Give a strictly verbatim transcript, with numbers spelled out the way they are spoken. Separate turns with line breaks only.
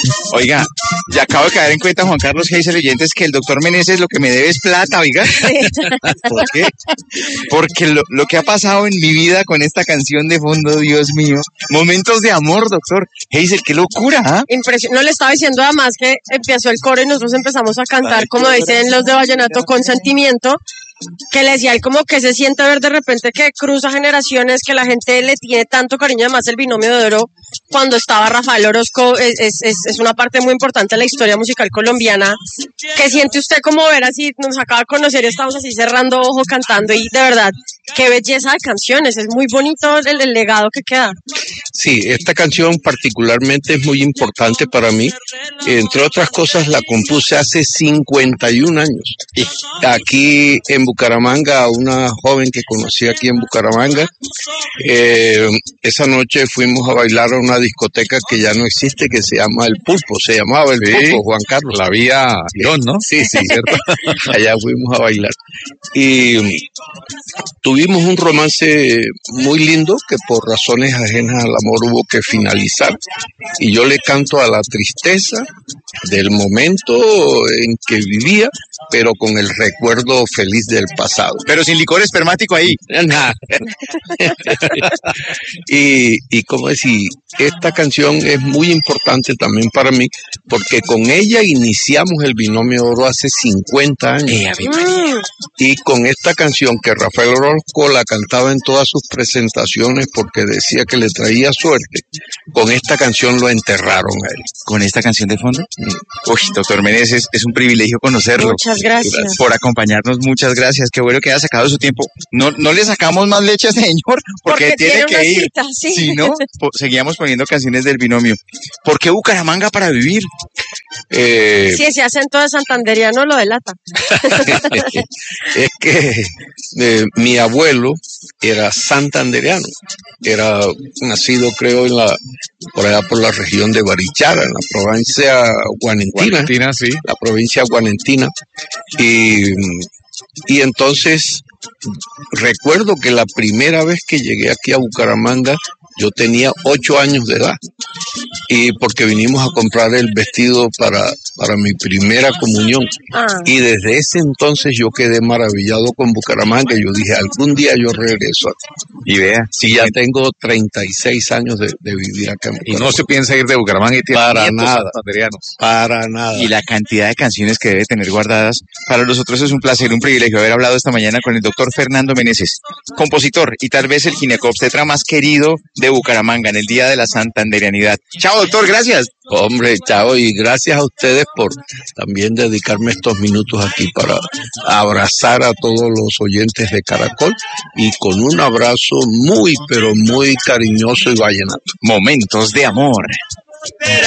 Oiga, ya acabo de caer en cuenta, Juan Carlos Heiser, oyentes, que el doctor Meneses lo que me debe es plata, oiga. ¿Por qué? Porque lo, lo que ha pasado en mi vida con esta canción de fondo, Dios mío. Momentos de amor, doctor Heiser, qué locura, ¿ah? ¿eh?
Impresionante. No, le estaba diciendo además que empezó el coro y nosotros empezamos a cantar, Ay, como dicen los de Vallenato, con sentimiento. Que le decía él como que se siente ver de repente que cruza generaciones, que la gente le tiene tanto cariño. Además el binomio de oro, cuando estaba Rafael Orozco, es, es, es una parte muy importante de la historia musical colombiana. ¿Qué siente usted como ver así? Nos acaba de conocer y estamos así cerrando ojo cantando, y de verdad, qué belleza de canciones, es muy bonito el, el legado que queda.
Sí, esta canción particularmente es muy importante para mí. Entre otras cosas la compuse hace cincuenta y un años. Aquí en Bucaramanga, una joven que conocí aquí en Bucaramanga, eh, esa noche fuimos a bailar a una discoteca que ya no existe, que se llama El Pulpo, se llamaba El sí, Pulpo, Juan Carlos.
La vía Girón, ¿no?
Sí, sí, cierto. Allá fuimos a bailar. Y tuvimos un romance muy lindo que por razones ajenas al amor hubo que finalizar. Y yo le canto a la tristeza del momento en que vivía, pero con el recuerdo feliz del pasado.
Pero sin licor espermático ahí.
Nada. y, y como decir, esta canción es muy importante también para mí, porque con ella iniciamos el Binomio Oro hace cincuenta años.
Eh, mm.
Y con esta canción que Rafael Orozco la cantaba en todas sus presentaciones porque decía que le traía suerte, con esta canción lo enterraron a él.
¿Con esta canción de fondo? Mm. Uy, doctor Meneses, es un privilegio conocerlo.
Muchas gracias. gracias.
Por acompañarnos, muchas gracias. Qué bueno que haya sacado su tiempo. No, no le sacamos más leche a ese señor porque, porque tiene, tiene que ir.
Cita, sí.
Si no, po- seguíamos poniendo canciones del binomio. ¿Por qué Bucaramanga para vivir?
Eh,
sí, ese acento de santanderiano lo delata.
Es que eh, mi abuelo era santandereano, era nacido creo en la por allá por la región de Barichara, en la provincia guanentina,
Guanentina, sí.
la provincia guanentina, y, y entonces recuerdo que la primera vez que llegué aquí a Bucaramanga yo tenía ocho años de edad, y porque vinimos a comprar el vestido para, para mi primera comunión.
Ah.
Y desde ese entonces yo quedé maravillado con Bucaramanga. Yo dije, algún día yo regreso aquí.
Y vea,
sí, ya tengo treinta y seis años de, de vivir acá en Bucaramanga.
Y no se piensa ir de Bucaramanga y tiene
para nada,
santanderianos.
Para nada.
Y la cantidad de canciones que debe tener guardadas. Para nosotros es un placer, un privilegio haber hablado esta mañana con el doctor Fernando Meneses, compositor y tal vez el ginecobstetra más querido de Bucaramanga en el Día de la Santanderianidad. Chao, doctor, gracias.
Hombre, chao, y gracias a ustedes por también dedicarme estos minutos aquí para abrazar a todos los oyentes de Caracol, y con un abrazo muy, pero muy cariñoso y vallenato.
Momentos de amor.